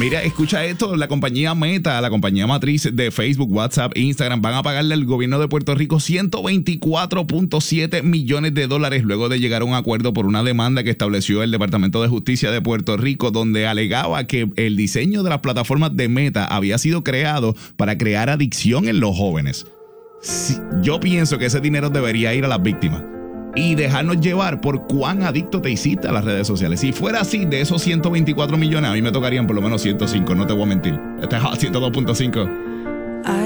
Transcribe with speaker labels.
Speaker 1: Mira, escucha esto, la compañía Meta, la compañía matriz de Facebook, WhatsApp e Instagram van a pagarle al gobierno de Puerto Rico $124.7 millones luego de llegar a un acuerdo por una demanda que estableció el Departamento de Justicia de Puerto Rico, donde alegaba que el diseño de las plataformas de Meta había sido creado para crear adicción en los jóvenes. Sí, yo pienso que ese dinero debería ir a las víctimas y dejarnos llevar por cuán adicto te hiciste a las redes sociales. Si fuera así, de esos 124 millones, a mí me tocarían por lo menos 105, no te voy a mentir. Este es Hot 102.5.